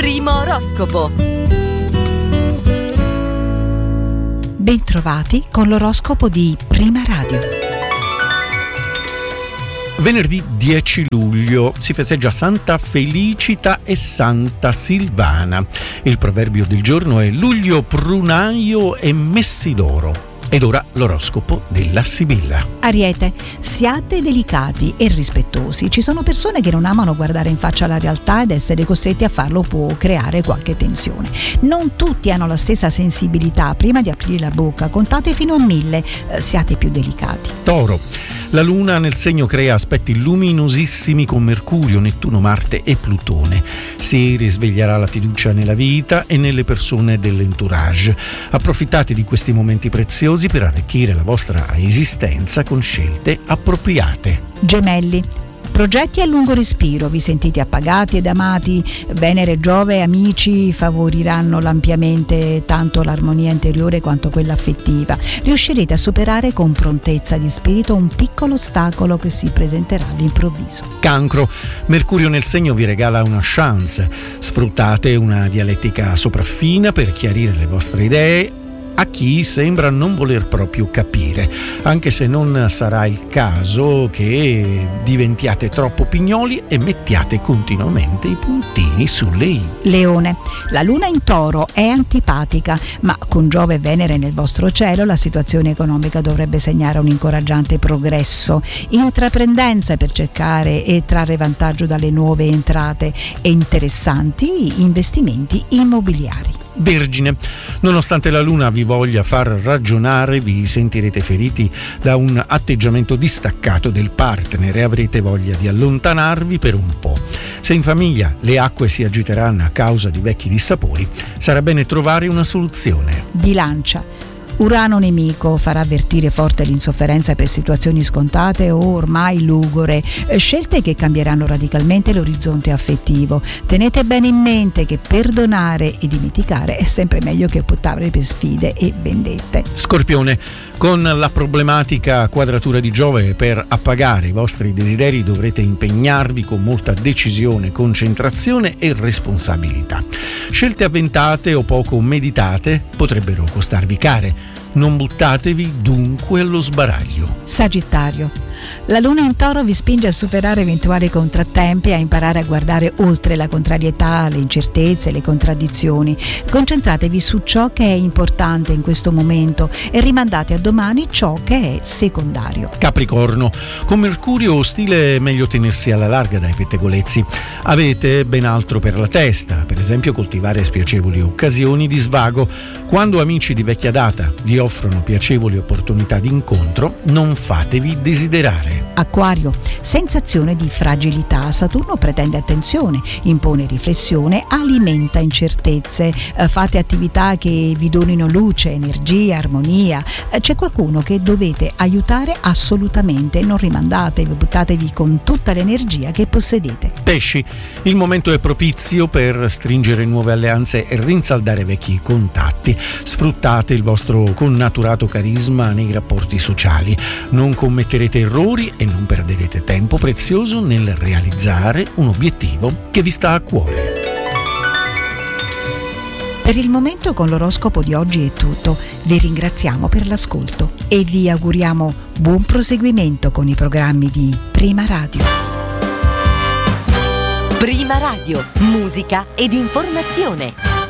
Primo oroscopo. Bentrovati con l'oroscopo di Prima Radio. Venerdì 10 luglio si festeggia Santa Felicita e Santa Silvana. Il proverbio del giorno è luglio prunaio e messidoro. Ed ora l'oroscopo della Sibilla. Ariete, siate delicati e rispettosi. Ci sono persone che non amano guardare in faccia la realtà ed essere costretti a farlo può creare qualche tensione. Non tutti hanno la stessa sensibilità. Prima di aprire la bocca, contate fino a 1000. Siate più delicati. Toro, la Luna nel segno crea aspetti luminosissimi con Mercurio, Nettuno, Marte e Plutone. Si risveglierà la fiducia nella vita e nelle persone dell'entourage. Approfittate di questi momenti preziosi per arricchire la vostra esistenza con scelte appropriate. Gemelli, progetti a lungo respiro, vi sentite appagati ed amati. Venere e Giove, amici, favoriranno ampiamente tanto l'armonia interiore quanto quella affettiva. Riuscirete a superare con prontezza di spirito un piccolo ostacolo che si presenterà all'improvviso. Cancro, Mercurio nel segno vi regala una chance. Sfruttate una dialettica sopraffina per chiarire le vostre idee a chi sembra non voler proprio capire, anche se non sarà il caso che diventiate troppo pignoli e mettiate continuamente i puntini sulle i. Leone, la Luna in Toro è antipatica, ma con Giove e Venere nel vostro cielo la situazione economica dovrebbe segnare un incoraggiante progresso. Intraprendenza per cercare e trarre vantaggio dalle nuove entrate e interessanti investimenti immobiliari. Vergine, nonostante la Luna vi voglia far ragionare, vi sentirete feriti da un atteggiamento distaccato del partner e avrete voglia di allontanarvi per un po'. Se in famiglia le acque si agiteranno a causa di vecchi dissapori, sarà bene trovare una soluzione. Bilancia, Urano nemico farà avvertire forte l'insofferenza per situazioni scontate o ormai lugore, scelte che cambieranno radicalmente l'orizzonte affettivo. Tenete bene in mente che perdonare e dimenticare è sempre meglio che optare per sfide e vendette. Scorpione, con la problematica quadratura di Giove per appagare i vostri desideri dovrete impegnarvi con molta decisione, concentrazione e responsabilità. Scelte avventate o poco meditate potrebbero costarvi care. Non buttatevi dunque allo sbaraglio. Sagittario, la Luna in Toro vi spinge a superare eventuali contrattempi e a imparare a guardare oltre la contrarietà, le incertezze, le contraddizioni. Concentratevi su ciò che è importante in questo momento e rimandate a domani ciò che è secondario. Capricorno, con Mercurio ostile è meglio tenersi alla larga dai pettegolezzi. Avete ben altro per la testa, per esempio coltivare spiacevoli occasioni di svago. Quando amici di vecchia data vi offrono piacevoli opportunità di incontro, non fatevi desiderare. Acquario, sensazione di fragilità. Saturno pretende attenzione, impone riflessione, alimenta incertezze. Fate attività che vi donino luce, energia, armonia. C'è qualcuno che dovete aiutare assolutamente. Non rimandatevi, buttatevi con tutta l'energia che possedete. Pesci, il momento è propizio per stringere nuove alleanze e rinsaldare vecchi contatti. Sfruttate il vostro connaturato carisma nei rapporti sociali. Non commetterete errori e non perderete tempo prezioso nel realizzare un obiettivo che vi sta a cuore. Per il momento con l'oroscopo di oggi è tutto. Vi ringraziamo per l'ascolto e vi auguriamo buon proseguimento con i programmi di Prima Radio. Prima Radio, musica ed informazione.